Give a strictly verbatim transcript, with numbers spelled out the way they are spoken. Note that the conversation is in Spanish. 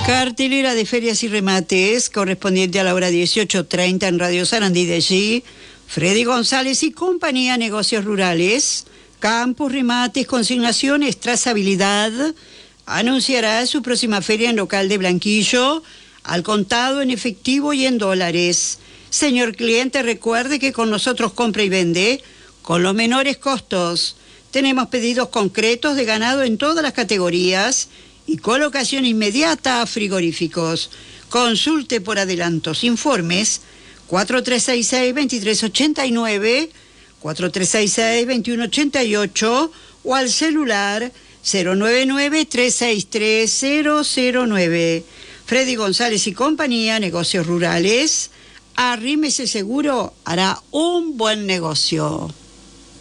Cartelera de ferias y remates, correspondiente a la hora dieciocho treinta en Radio Sarandí de allí. Freddy González y compañía, negocios rurales, campos, remates, consignaciones, trazabilidad. Anunciará su próxima feria en local de Blanquillo, al contado, en efectivo y en dólares. Señor cliente, recuerde que con nosotros compra y vende con los menores costos. Tenemos pedidos concretos de ganado en todas las categorías y colocación inmediata a frigoríficos. Consulte por adelantos. Informes cuatro tres seis seis, dos tres ocho nueve, cuatro tres seis seis, dos uno ocho ocho o al celular cero nueve nueve, tres seis tres, cero cero nueve. Freddy González y compañía, negocios rurales. Arrímese seguro, hará un buen negocio.